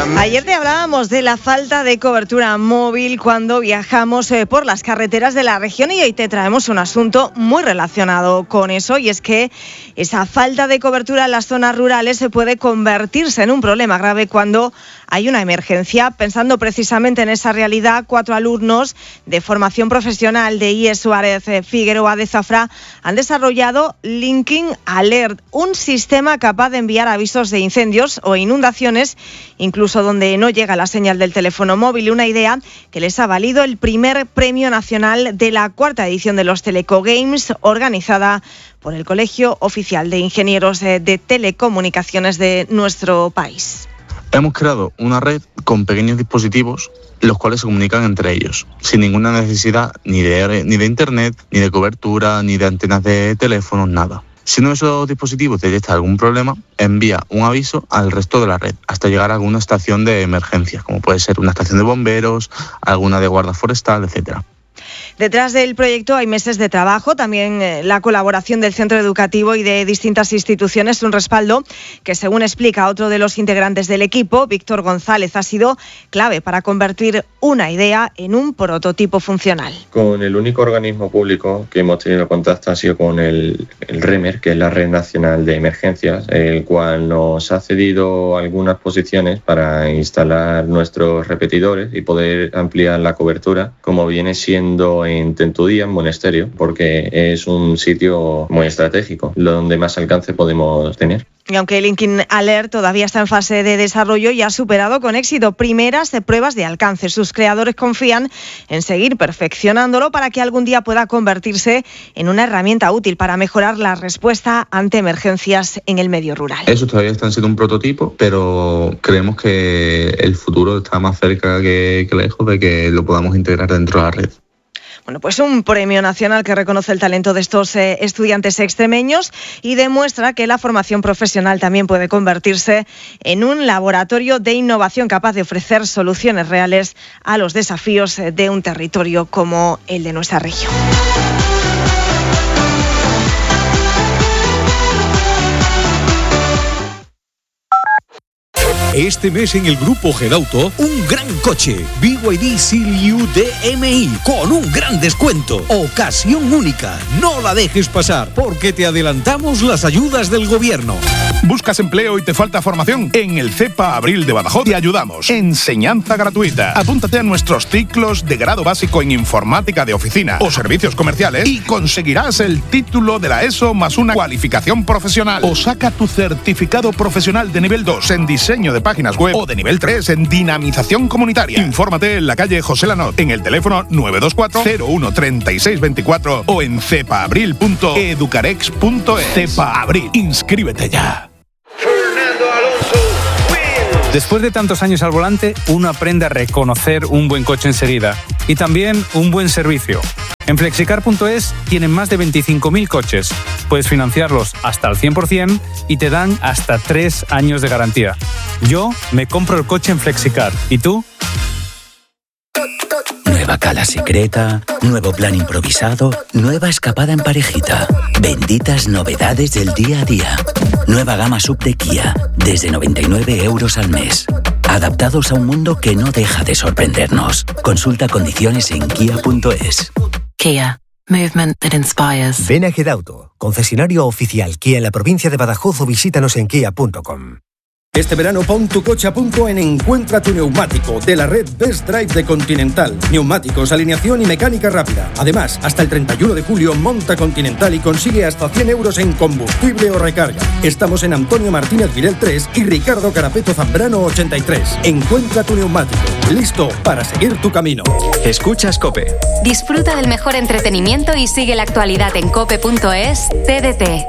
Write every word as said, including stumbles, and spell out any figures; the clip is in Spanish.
Ayer te hablábamos de la falta de cobertura móvil cuando viajamos eh, por las carreteras de la región, y hoy te traemos un asunto muy relacionado con eso, y es que esa falta de cobertura en las zonas rurales se puede convertirse en un problema grave cuando hay una emergencia. Pensando precisamente en esa realidad, cuatro alumnos de formación profesional de I E S Suárez Figueroa de Zafra han desarrollado Linking Alert, un sistema capaz de enviar avisos de incendios o inundaciones, incluso donde no llega la señal del teléfono móvil. Una idea que les ha valido el primer premio nacional de la cuarta edición de los Teleco Games, organizada por el Colegio Oficial de Ingenieros de Telecomunicaciones de nuestro país. Hemos creado una red con pequeños dispositivos, los cuales se comunican entre ellos, sin ninguna necesidad ni de, ni de internet, ni de cobertura, ni de antenas de teléfono, nada. Si uno de esos dispositivos detecta algún problema, envía un aviso al resto de la red, hasta llegar a alguna estación de emergencia, como puede ser una estación de bomberos, alguna de guardia forestal, etcétera. Detrás del proyecto hay meses de trabajo, también eh, la colaboración del centro educativo y de distintas instituciones, un respaldo que, según explica otro de los integrantes del equipo, Víctor González, ha sido clave para convertir una idea en un prototipo funcional. Con el único organismo público que hemos tenido contacto ha sido con el, el REMER, que es la Red Nacional de Emergencias, el cual nos ha cedido algunas posiciones para instalar nuestros repetidores y poder ampliar la cobertura, como viene siendo en Tentudía, en Monesterio, porque es un sitio muy estratégico, donde más alcance podemos tener. Y aunque el Linking Alert todavía está en fase de desarrollo y ha superado con éxito primeras pruebas de alcance, sus creadores confían en seguir perfeccionándolo para que algún día pueda convertirse en una herramienta útil para mejorar la respuesta ante emergencias en el medio rural. Eso todavía está siendo un prototipo, pero creemos que el futuro está más cerca que, que lejos de que lo podamos integrar dentro de la red. Bueno, pues un premio nacional que reconoce el talento de estos eh, estudiantes extremeños y demuestra que la formación profesional también puede convertirse en un laboratorio de innovación capaz de ofrecer soluciones reales a los desafíos de un territorio como el de nuestra región. Este mes en el grupo Gedauto, un gran coche, B Y D Seal-U D M I, con un gran descuento. Ocasión única, no la dejes pasar, porque te adelantamos las ayudas del gobierno. ¿Buscas empleo y te falta formación? En el CEPA Abril de Badajoz te ayudamos. Enseñanza gratuita. Apúntate a nuestros ciclos de grado básico en informática de oficina o servicios comerciales y conseguirás el título de la ESO más una cualificación profesional. O saca tu certificado profesional de nivel dos en diseño de páginas web o de nivel tres en dinamización comunitaria. Infórmate en la calle José Lanot, en el teléfono nueve dos cuatro cero uno tres seis dos cuatro o en cepa abril punto educarex punto es. Cepa Abril, inscríbete ya. Después de tantos años al volante, uno aprende a reconocer un buen coche enseguida y también un buen servicio. En flexicar punto es tienen más de veinticinco mil coches. Puedes financiarlos hasta el cien por ciento y te dan hasta tres años de garantía. Yo me compro el coche en Flexicar. ¿Y tú? Nueva cala secreta, nuevo plan improvisado, nueva escapada en parejita. Benditas novedades del día a día. Nueva gama sub de Kia, desde noventa y nueve euros al mes. Adaptados a un mundo que no deja de sorprendernos. Consulta condiciones en kia punto es. Kia. Movement that inspires. Ven a Gedauto, concesionario oficial Kia en la provincia de Badajoz, o visítanos en kia punto com. Este verano pon tu coche a punto en Encuentra tu Neumático, de la red Best Drive de Continental. Neumáticos, alineación y mecánica rápida. Además, hasta el treinta y uno de julio monta Continental y consigue hasta cien euros en combustible o recarga. Estamos en Antonio Martínez Virel tres y Ricardo Carapeto Zambrano ochenta y tres. Encuentra tu Neumático, listo para seguir tu camino. Escuchas COPE. Disfruta del mejor entretenimiento y sigue la actualidad en cope punto es. T D T.